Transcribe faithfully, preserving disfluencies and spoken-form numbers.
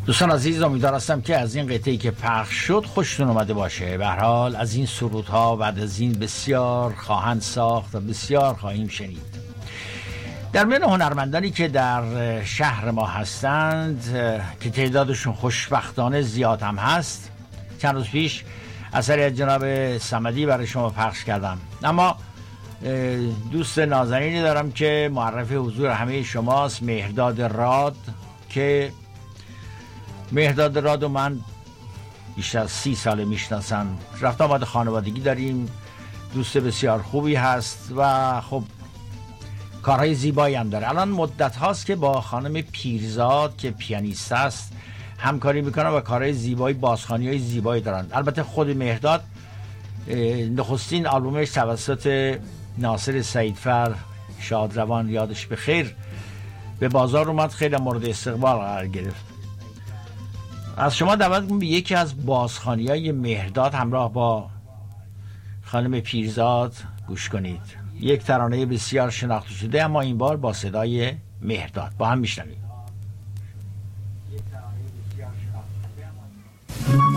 دوستان عزیز، امیدوار هستم که از این قطعه‌ای که پخش شد خوشتون اومده باشه. به هر حال از این سرودها بعد از این بسیار خواهند ساخت و بسیار خواهیم شنید. در میان هنرمندانی که در شهر ما هستند که تعدادشون خوشبختانه زیاد هم هست، چند روز پیش اثری از جناب صمدی برای شما پخش کردم، اما دوست نازنینی دارم که معرف حضور همه شماست، مهرداد راد، که مهرداد راد و من بیشتر از سی ساله میشناسم. رفت آمد خانوادگی داریم، دوست بسیار خوبی هست و خب کارهای زیبایی هم داره. الان مدت هاست که با خانم پیرزاد که پیانیست است همکاری میکنن و کارهای زیبایی، بازخوانی های زیبایی دارن. البته خود مهرداد نخستین آلبومش توسط ناصر سعیدفر شادروان یادش بخیر به بازار اومد، خیلی مورد استقبال قرار گرفت. از شما دعوت می‌کنم به یکی از بازخوانی‌های مهرداد همراه با خانم پیرزاد گوش کنید. یک ترانه بسیار شناخته شده، اما این بار با صدای مهرداد. با هم میشنویم.